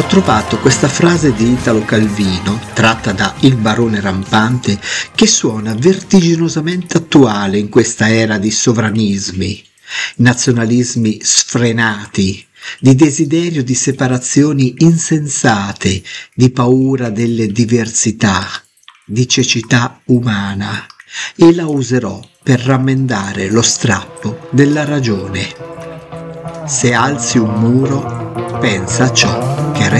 Ho trovato questa frase di Italo Calvino, tratta da Il barone rampante, che suona vertiginosamente attuale in questa era di sovranismi, nazionalismi sfrenati, di desiderio di separazioni insensate, di paura delle diversità, di cecità umana, e la userò per rammendare lo strappo della ragione. Se alzi un muro, pensa a ciò.